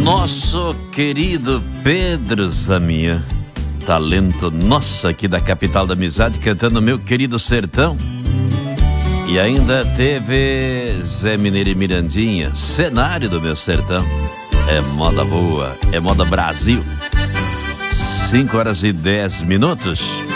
Nosso querido Pedro Zamia, talento nosso aqui da capital da amizade, cantando Meu Querido Sertão. E ainda teve Zé Mineiro e Mirandinha, Cenário do Meu Sertão. É moda boa, é moda Brasil. 5 horas e 10 minutos.